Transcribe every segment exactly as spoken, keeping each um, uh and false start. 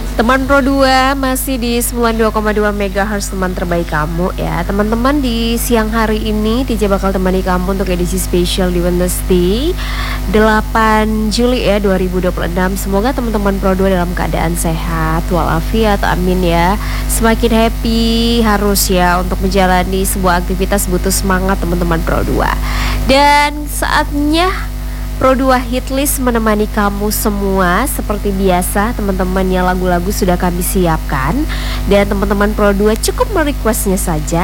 Teman Pro dua masih di sembilan puluh dua koma dua megahertz, teman terbaik kamu ya. Teman-teman, di siang hari ini T J bakal temani kamu untuk edisi spesial di Wednesday delapan Juli ya dua ribu dua puluh enam. Semoga teman-teman Pro dua dalam keadaan sehat walafiat, amin ya. Semakin happy harus ya untuk menjalani sebuah aktivitas, butuh semangat teman-teman Pro dua. Dan saatnya Pro dua Hitlist menemani kamu semua. Seperti biasa teman-teman, yang lagu-lagu sudah kami siapkan, dan teman-teman Pro dua cukup merequestnya saja.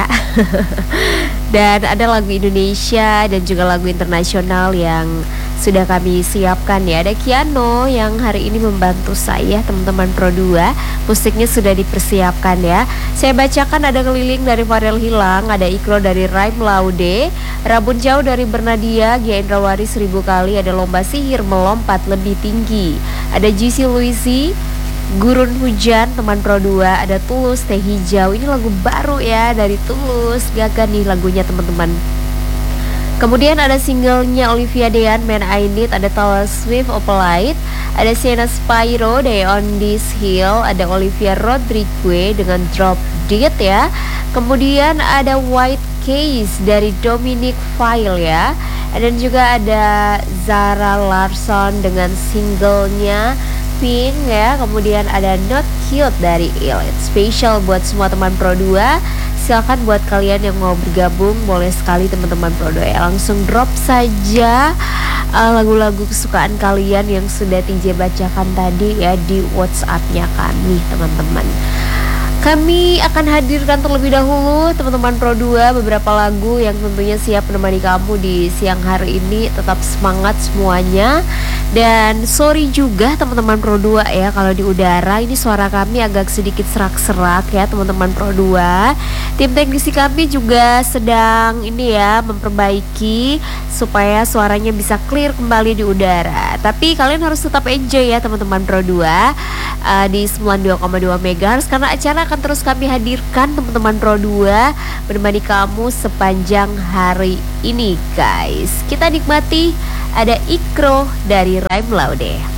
Dan ada lagu Indonesia dan juga lagu internasional yang sudah kami siapkan ya. Ada Kiano yang hari ini membantu saya teman-teman Pro dua. Musiknya sudah dipersiapkan ya. Saya bacakan, ada Keliling dari Farel Hilang, ada Ikro dari Raim Laude, Rabun Jauh dari Bernadia, Gia Indrawari Seribu Kali, ada Lomba Sihir Melompat Lebih Tinggi, ada Juicy Luisi, Gurun Hujan teman Pro dua, ada Tulus Teh Hijau. Ini lagu baru ya dari Tulus, gagah nih lagunya teman-teman. Kemudian ada singlenya Olivia Dean, Man I Need, ada Taylor Swift, Opalite, ada Sienna Spyro, Day on This Hill, ada Olivia Rodrigue dengan Drop Dead ya. Kemudian ada White Case dari Dominic File ya. Dan juga ada Zara Larsson dengan singlenya Pink ya. Kemudian ada Not Cute dari Elite. Spesial buat semua teman Pro dua. Silakan buat kalian yang mau bergabung, boleh sekali teman-teman Pro dua ya. Langsung drop saja uh, lagu-lagu kesukaan kalian yang sudah T J bacakan tadi ya di WhatsApp-nya kami teman-teman. Kami akan hadirkan terlebih dahulu teman-teman Pro dua beberapa lagu yang tentunya siap menemani kamu di siang hari ini. Tetap semangat semuanya. Dan sorry juga teman-teman Pro dua ya, kalau di udara ini suara kami agak sedikit serak-serak ya teman-teman Pro dua. Tim teknisi kami juga sedang ini ya memperbaiki supaya suaranya bisa clear kembali di udara. Tapi kalian harus tetap enjoy ya teman-teman Pro dua uh, di sembilan puluh dua koma dua megahertz, karena acara akan terus kami hadirkan teman-teman Pro dua menemani kamu sepanjang hari ini guys. Kita nikmati, ada Ikro dari Raim Laude.